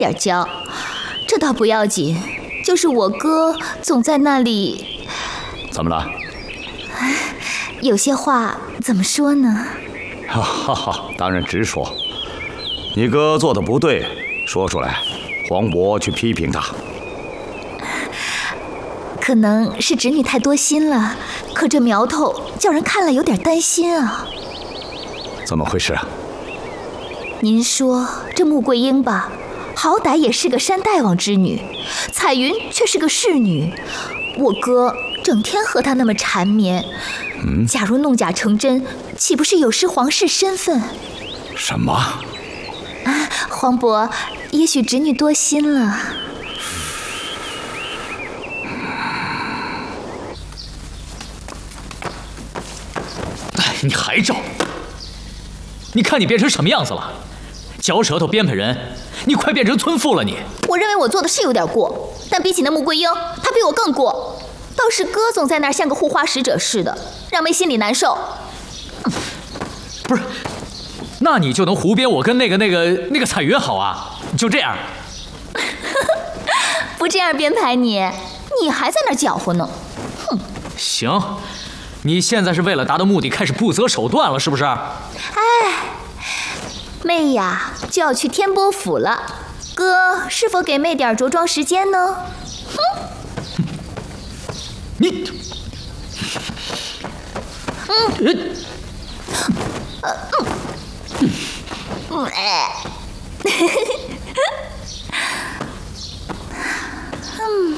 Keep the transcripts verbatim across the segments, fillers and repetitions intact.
点教，这倒不要紧，就是我哥总在那里。 怎么了？ 有些话怎么说呢？ 哈哈哈，当然直说。你哥做的不对，说出来，黄渤去批评他。 可能是侄女太多心了，可这苗头叫人看了有点担心啊。 怎么回事啊？ 您说这穆桂英吧，好歹也是个山大王之女，彩云却是个侍女，我哥整天和她那么缠绵，嗯，假如弄假成真，岂不是有失皇室身份？ 什么？ 啊，黄渤，也许侄女多心了。 你还招？你看你变成什么样子了？嚼舌头编排人，你快变成村妇了你！ 我认为我做的是有点过，但比起那穆桂英，她比我更过。倒是哥总在那儿像个护花使者似的，让妹心里难受。 不是，那你就能胡编我跟那个那个那个彩云好啊？就这样？ 不这样编排你，你还在那儿搅和呢。哼！ 行。你现在是为了达到目的开始不择手段了，是不是？ 哎，妹呀，就要去天波府了，哥是否给妹点着装时间呢？哼！ 你， 嗯，呃，嗯，嗯，哎，嗯。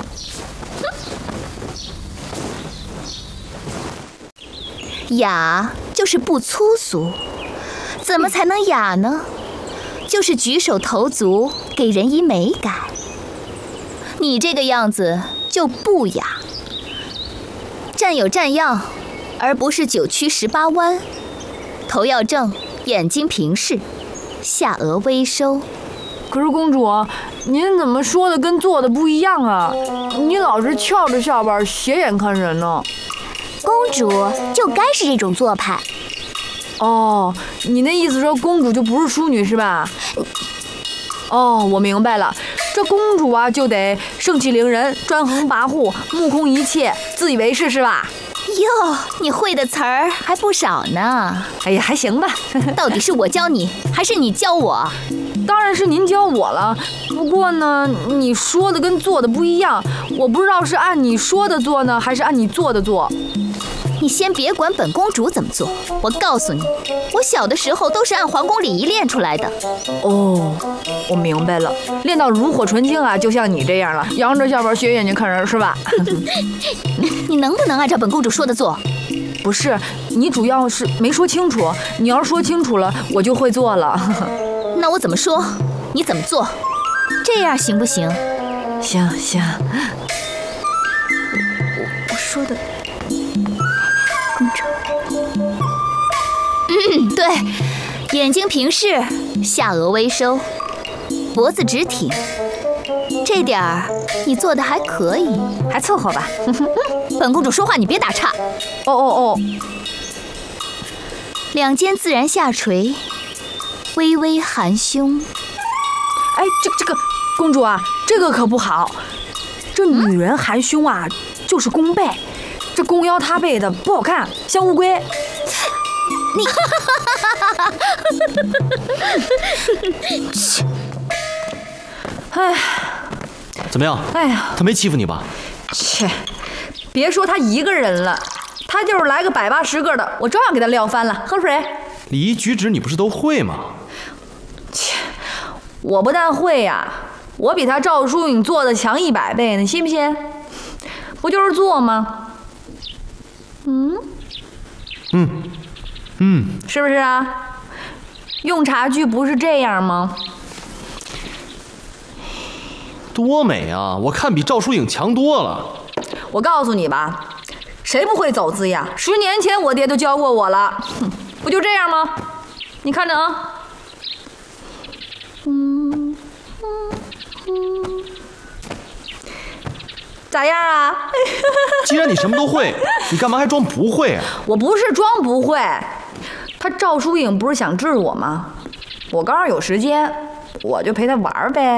雅就是不粗俗，怎么才能雅呢？就是举手投足给人以美感。你这个样子就不雅，站有站样，而不是九曲十八弯。头要正，眼睛平视，下颚微收。 可是公主，您怎么说的跟做的不一样啊？你老是翘着下巴，斜眼看人呢。 公主就该是这种做派。 哦，你那意思说公主就不是淑女是吧？哦，我明白了，这公主啊就得盛气凌人、专横跋扈、目空一切、自以为是是吧？ 哟，你会的词儿还不少呢。 哎呀，还行吧。 到底是我教你，还是你教我？ 当然是您教我了。不过呢，你说的跟做的不一样，我不知道是按你说的做呢，还是按你做的做。 你先别管本公主怎么做，我告诉你，我小的时候都是按皇宫礼仪练出来的。 哦，我明白了，练到炉火纯青啊，就像你这样了，扬着下巴斜眼睛看人是吧？ 你能不能按照本公主说的做？ 不是，你主要是没说清楚，你要是说清楚了，我就会做了。 那我怎么说，你怎么做，这样行不行？ 行行。 我我说的。公主，嗯，对，眼睛平视，下颚微收，脖子直挺，这点儿你做的还可以， 还凑合吧。 本公主说话你别打岔。 哦哦哦。 两肩自然下垂，微微含胸。 哎，这这个公主啊，这个可不好。这女人含胸啊，嗯、就是弓背。这弓腰塌背的不好看，像乌龟。 你， 哎， 怎么样？ 哎呀， 他没欺负你吧？ 切，别说他一个人了，他就是来个百八十个的，我照样给他撂翻了。喝水。 礼仪举止你不是都会吗？ 切，我不但会呀、啊，我比他赵淑颖做的强一百倍呢，信不信？不就是做吗？嗯， 嗯，嗯， 是不是啊？用茶具不是这样吗？ 多美啊！我看比赵淑颖强多了。 我告诉你吧，谁不会走姿呀？十年前我爹都教过我了，哼，不就这样吗？你看着啊。嗯嗯嗯，咋样啊？ 既然你什么都会，你干嘛还装不会啊？ 我不是装不会，他赵淑颖不是想治我吗？我刚好有时间， 我就陪他玩呗。